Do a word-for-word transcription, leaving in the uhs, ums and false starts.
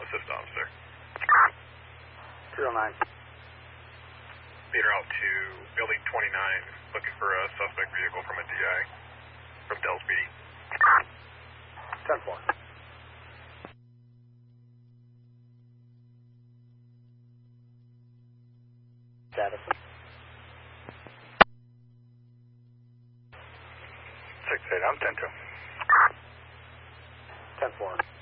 assist officer. zero nine. Meter out to building twenty-nine, looking for a suspect vehicle from a D I from Dell's B D. ten four. Status. six eight, I'm ten two. ten four.